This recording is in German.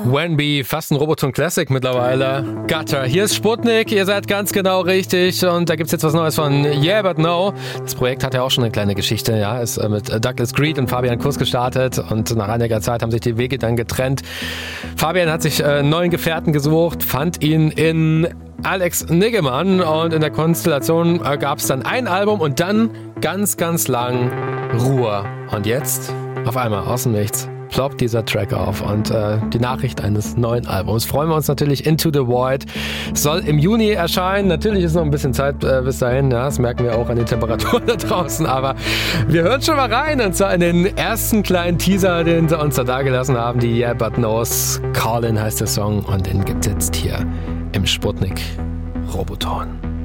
Wemby, fast ein Roboton Classic mittlerweile. Gutter, hier ist Sputnik, ihr seid ganz genau richtig und da gibt's jetzt was Neues von Yeah But No. Das Projekt hat ja auch schon eine kleine Geschichte, ja, ist mit Douglas Greed und Fabian Kuss gestartet und nach einiger Zeit haben sich die Wege dann getrennt. Fabian hat sich einen neuen Gefährten gesucht, fand ihn in Alex Niggemann und in der Konstellation gab's dann ein Album und dann ganz, ganz lang Ruhe. Und jetzt, auf einmal, aus dem Nichts, ploppt dieser Track auf und die Nachricht eines neuen Albums. Freuen wir uns natürlich. Into the Void soll im Juni erscheinen. Natürlich ist noch ein bisschen Zeit bis dahin. Ja, das merken wir auch an den Temperaturen da draußen. Aber wir hören schon mal rein und zwar in den ersten kleinen Teaser, den sie uns da dagelassen haben. Die Yeah But No's. Call In heißt der Song und den gibt's jetzt hier im Sputnik Roboton.